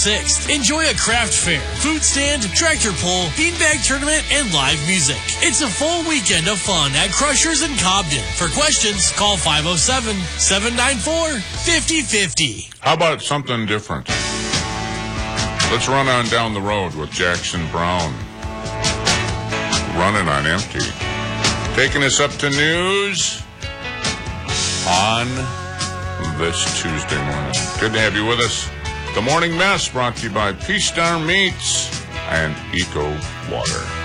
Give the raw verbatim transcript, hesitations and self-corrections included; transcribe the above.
sixth. Enjoy a craft fair, food stand, tractor pull, beanbag tournament, and live music. It's a full weekend of fun at Crushers in Cobden. For questions, call five oh seven, seven nine four, five oh five oh. How about something different? Let's run on down the road with Jackson Browne. Running on empty. Taking us up to news on this Tuesday morning. Good to have you with us. The Morning Mess brought to you by Peace Star Meats and Eco Water.